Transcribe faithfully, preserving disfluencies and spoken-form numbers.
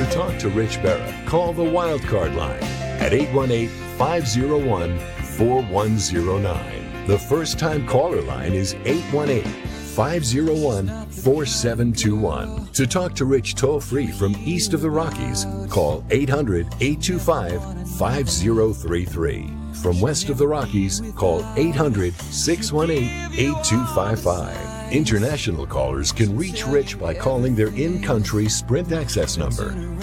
To talk to Rich Barra, call the Wildcard line at eight one eight, five oh one, four one oh nine. The first-time caller line is eight one eight, five oh one, four seven two one. To talk to Rich toll-free from east of the Rockies, call eight hundred, eight two five, five oh three three. From west of the Rockies, call eight hundred, six one eight, eight two five five. International callers can reach Rich by calling their in-country Sprint access number